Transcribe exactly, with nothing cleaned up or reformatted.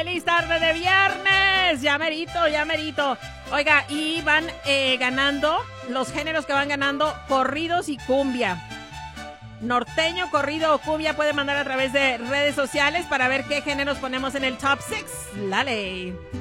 Feliz tarde de viernes, ya merito, ya merito. Oiga, y van eh, ganando, los géneros que van ganando, corridos y cumbia. Norteño, corrido o cumbia, puede mandar a través de redes sociales para ver qué géneros ponemos en el top seis. Dale.